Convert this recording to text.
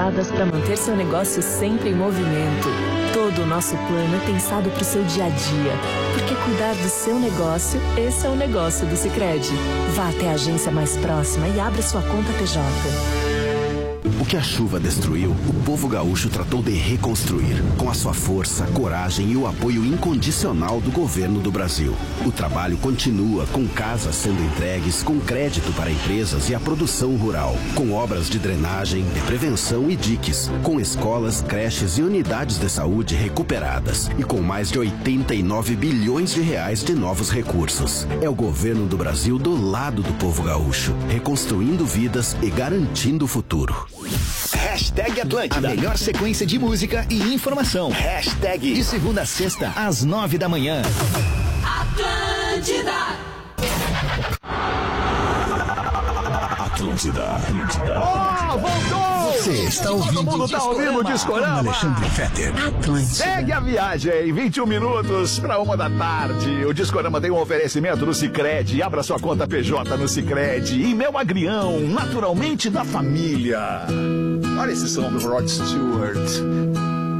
pensadas para manter seu negócio sempre em movimento. Todo o nosso plano é pensado para o seu dia a dia. Porque cuidar do seu negócio, esse é o negócio do Sicredi. Vá até a agência mais próxima e abra sua conta PJ. O que a chuva destruiu, o povo gaúcho tratou de reconstruir, com a sua força, coragem e o apoio incondicional do governo do Brasil. O trabalho continua, com casas sendo entregues, com crédito para empresas e a produção rural, com obras de drenagem, de prevenção e diques, com escolas, creches e unidades de saúde recuperadas e com mais de 89 bilhões de reais de novos recursos. É o governo do Brasil do lado do povo gaúcho, reconstruindo vidas e garantindo o futuro. Hashtag Atlântida. A melhor sequência de música e informação. Hashtag de segunda a sexta, às 9 da manhã. Atlântida. Oh, voltou! Você está ouvindo? Todo mundo tá ouvindo o Discorama? Alexandre Fetter. Atlântida. Segue a viagem, 21 minutos para 1 da tarde. O Discorama tem um oferecimento do Sicredi. Abra sua conta PJ no Sicredi. E Mel Agrião, naturalmente da família. Olha esse som do Rod Stewart.